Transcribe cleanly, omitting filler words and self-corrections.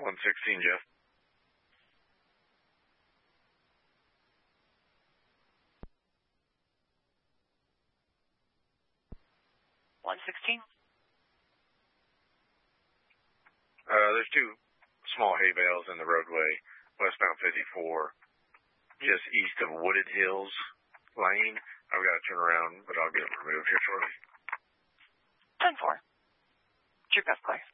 116, Jeff. There's two small hay bales in the roadway, westbound 54, just east of Wooded Hills Lane. I've got to turn around, but I'll get it removed here shortly. 10-4. True best clear.